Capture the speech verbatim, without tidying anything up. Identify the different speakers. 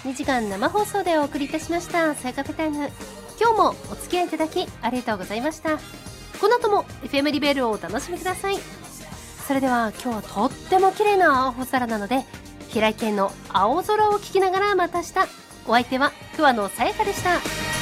Speaker 1: にじかん生放送でお送りいたしましたさやかぺタイム。今日もお付き合いいただきありがとうございました。この後も エフエム リベルをお楽しみください。それでは今日はとっても綺麗な青空なので、平井堅の青空を聞きながらまた明日。お相手は桑野さやかでした。